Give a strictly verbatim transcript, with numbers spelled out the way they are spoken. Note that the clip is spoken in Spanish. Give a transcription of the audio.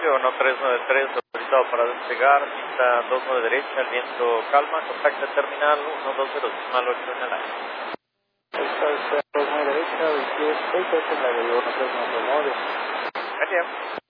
uno tres nueve tres, autorizado para despegar, pista dos nueve derecha, el viento calma, contacta terminal uno dos cero decimal ocho en el aire. Esta es dos nueve derecha, veintiocho, seis, esta es la de uno tres nueve nueve. Gracias.